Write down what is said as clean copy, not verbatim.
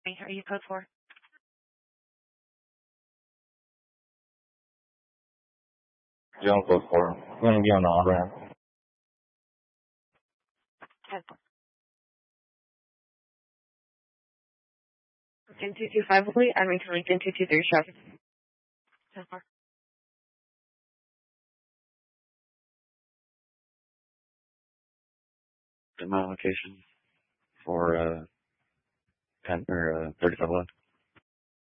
Are you code 4? John code 4. Going to be on the on ramp. 10-4. 10-225, please. I'm reaching 10-223 traffic. 10-4. My location for 10 or 35 left.